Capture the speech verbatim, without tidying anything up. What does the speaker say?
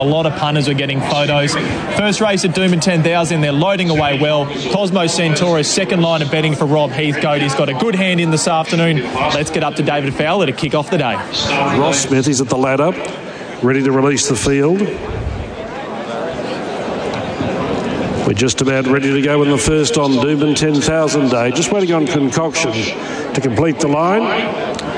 A lot of punters are getting photos. First race at Doomben ten thousand, they're loading away well. Cosmo Centaurus, second line of betting for Rob Heathcote. He's got a good hand in this afternoon. Let's get up to David Fowler to kick off the day. Ross Smith is at the ladder, ready to release the field. We're just about ready to go in the first on Doomben ten thousand day. Just waiting on Concoction to complete the line.